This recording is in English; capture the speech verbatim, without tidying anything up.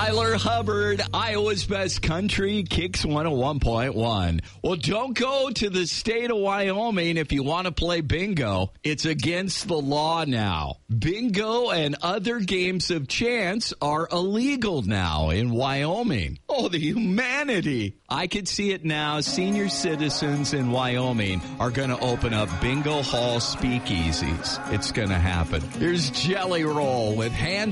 Tyler Hubbard, Iowa's Best Country, Kicks one oh one point one. Well, don't go to the state of Wyoming if you want to play bingo. It's against the law now. Bingo and other games of chance are illegal now in Wyoming. Oh, the humanity. I could see it now. Senior citizens in Wyoming are going to open up bingo hall speakeasies. It's going to happen. Here's Jelly Roll with Hand